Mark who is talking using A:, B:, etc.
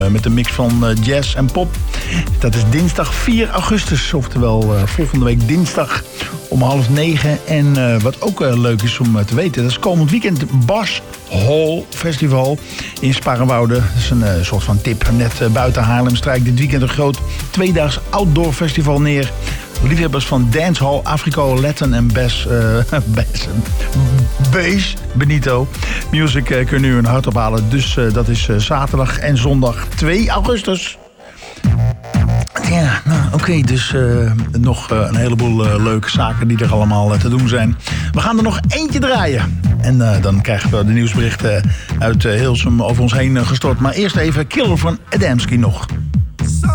A: Met een mix van jazz en pop. Dat is dinsdag 4 augustus. Oftewel volgende week dinsdag om 8:30. En wat ook leuk is om te weten. Dat is komend weekend Bas Hall Festival in Sparenwoude. Dat is een soort van tip. Net buiten Haarlem strijkt dit weekend een groot 2-daags outdoor festival neer. Liefhebbers van dancehall, Africo, Latin en bass Benito music kunnen u een hart ophalen. Dus dat is zaterdag en zondag 2 augustus. Ja, nou oké, dus nog een heleboel leuke zaken die er allemaal te doen zijn. We gaan er nog eentje draaien. En dan krijgen we de nieuwsberichten uit Hilsum over ons heen gestort. Maar eerst even Killer van Adamski nog.